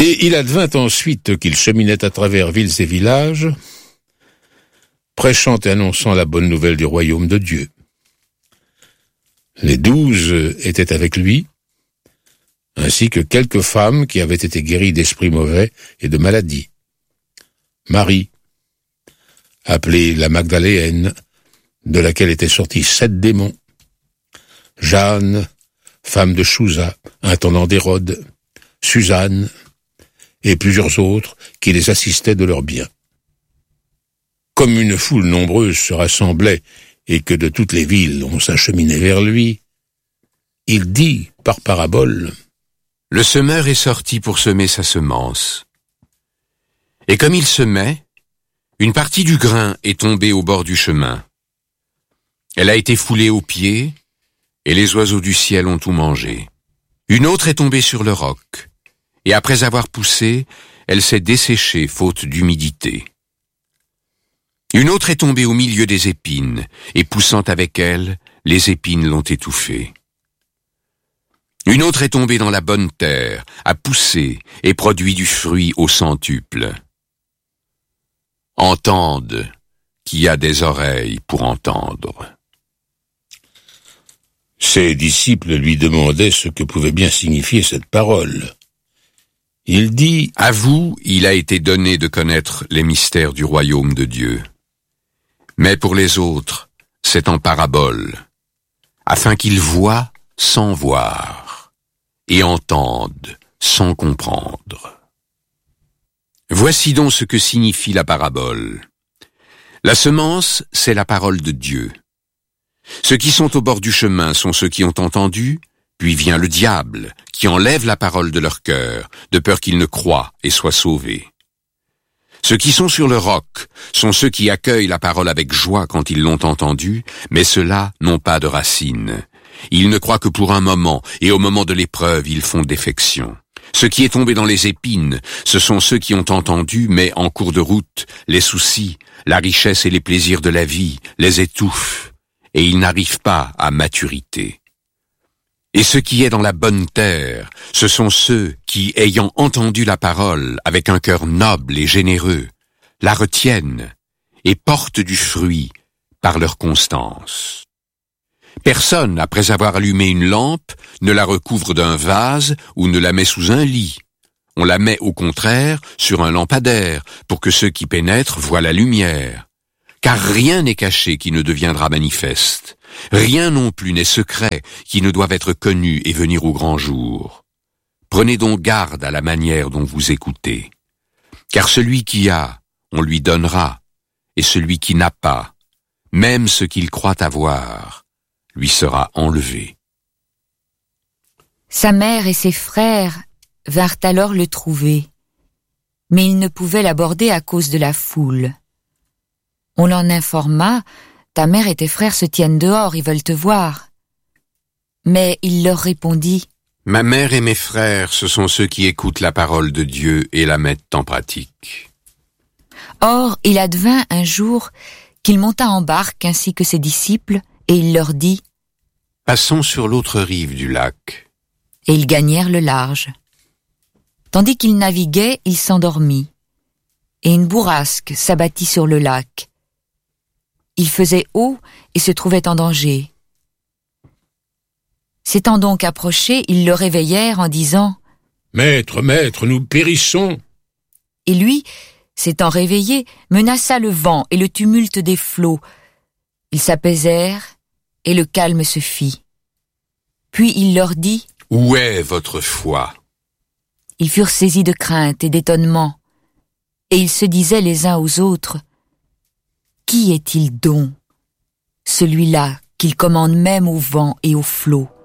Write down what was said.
Et il advint ensuite qu'il cheminait à travers villes et villages, prêchant et annonçant la bonne nouvelle du royaume de Dieu. Les 12 étaient avec lui, ainsi que quelques femmes qui avaient été guéries d'esprits mauvais et de maladies. Marie, appelée la Magdaléenne, de laquelle étaient sortis 7 démons. Jeanne, femme de Chouza, intendant d'Hérode, Suzanne, et plusieurs autres qui les assistaient de leurs biens. Comme une foule nombreuse se rassemblait et que de toutes les villes on s'acheminait vers lui, il dit par parabole: Le semeur est sorti pour semer sa semence. Et comme il semait, une partie du grain est tombée au bord du chemin. Elle a été foulée aux pieds, et les oiseaux du ciel ont tout mangé. Une autre est tombée sur le roc, et après avoir poussé, elle s'est desséchée faute d'humidité. Une autre est tombée au milieu des épines, et poussant avec elle, les épines l'ont étouffée. Une autre est tombée dans la bonne terre, a poussé, et produit du fruit au centuple. Entende, qui a des oreilles pour entendre. Ses disciples lui demandaient ce que pouvait bien signifier cette parole. Il dit: À vous, il a été donné de connaître les mystères du royaume de Dieu. Mais pour les autres, c'est en parabole, afin qu'ils voient sans voir, et entendent sans comprendre. Voici donc ce que signifie la parabole. La semence, c'est la parole de Dieu. Ceux qui sont au bord du chemin sont ceux qui ont entendu, puis vient le diable, qui enlève la parole de leur cœur, de peur qu'ils ne croient et soient sauvés. Ceux qui sont sur le roc sont ceux qui accueillent la parole avec joie quand ils l'ont entendue, mais ceux-là n'ont pas de racines. Ils ne croient que pour un moment, et au moment de l'épreuve, ils font défection. Ce qui est tombé dans les épines, ce sont ceux qui ont entendu, mais en cours de route, les soucis, la richesse et les plaisirs de la vie les étouffent, et ils n'arrivent pas à maturité. Et ce qui est dans la bonne terre, ce sont ceux qui, ayant entendu la parole avec un cœur noble et généreux, la retiennent et portent du fruit par leur constance. Personne, après avoir allumé une lampe, ne la recouvre d'un vase ou ne la met sous un lit. On la met au contraire sur un lampadaire pour que ceux qui pénètrent voient la lumière. Car rien n'est caché qui ne deviendra manifeste. Rien non plus n'est secret qui ne doive être connu et venir au grand jour. Prenez donc garde à la manière dont vous écoutez. Car celui qui a, on lui donnera, et celui qui n'a pas, même ce qu'il croit avoir, lui sera enlevé. Sa mère et ses frères vinrent alors le trouver, mais ils ne pouvaient l'aborder à cause de la foule. On l'en informa: ta mère et tes frères se tiennent dehors, ils veulent te voir. Mais il leur répondit: Ma mère et mes frères, ce sont ceux qui écoutent la parole de Dieu et la mettent en pratique. Or, il advint un jour qu'il monta en barque ainsi que ses disciples, et il leur dit: Passons sur l'autre rive du lac. Et ils gagnèrent le large. Tandis qu'il naviguait, il s'endormit, et une bourrasque s'abattit sur le lac. Il faisait haut et se trouvait en danger. S'étant donc approchés, ils le réveillèrent en disant: Maître, maître, nous périssons. Et lui, s'étant réveillé, menaça le vent et le tumulte des flots. Ils s'apaisèrent et le calme se fit. Puis il leur dit: Où est votre foi? Ils furent saisis de crainte et d'étonnement, et ils se disaient les uns aux autres: Qui est-il donc, celui-là qu'il commande même au vent et aux flots?